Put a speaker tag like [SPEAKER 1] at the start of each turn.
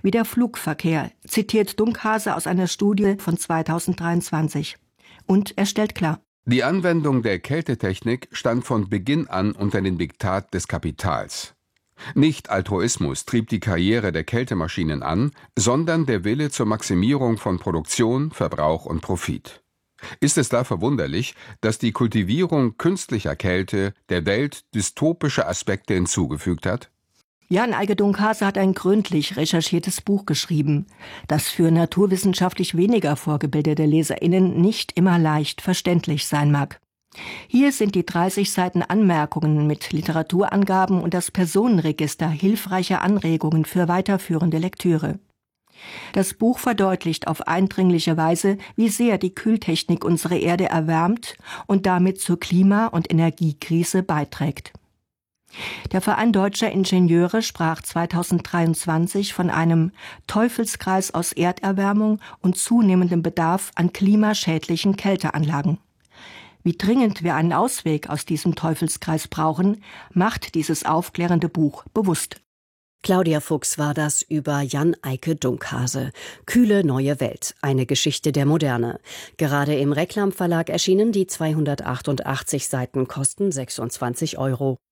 [SPEAKER 1] wie der Flugverkehr, zitiert Dunkhase aus einer Studie von 2023. Und er stellt klar:
[SPEAKER 2] Die Anwendung der Kältetechnik stand von Beginn an unter dem Diktat des Kapitals. Nicht Altruismus trieb die Karriere der Kältemaschinen an, sondern der Wille zur Maximierung von Produktion, Verbrauch und Profit. Ist es da verwunderlich, dass die Kultivierung künstlicher Kälte der Welt dystopische Aspekte hinzugefügt hat?
[SPEAKER 1] Jan Eike Dunkhase hat ein gründlich recherchiertes Buch geschrieben, das für naturwissenschaftlich weniger vorgebildete LeserInnen nicht immer leicht verständlich sein mag. Hier sind die 30 Seiten Anmerkungen mit Literaturangaben und das Personenregister hilfreicher Anregungen für weiterführende Lektüre. Das Buch verdeutlicht auf eindringliche Weise, wie sehr die Kühltechnik unsere Erde erwärmt und damit zur Klima- und Energiekrise beiträgt. Der Verein Deutscher Ingenieure sprach 2023 von einem Teufelskreis aus Erderwärmung und zunehmendem Bedarf an klimaschädlichen Kälteanlagen. Wie dringend wir einen Ausweg aus diesem Teufelskreis brauchen, macht dieses aufklärende Buch bewusst.
[SPEAKER 3] Claudia Fuchs war das über Jan Eike Dunkhase. Kühle neue Welt, eine Geschichte der Moderne. Gerade im Reklam Verlag erschienen, die 288 Seiten kosten 26 €.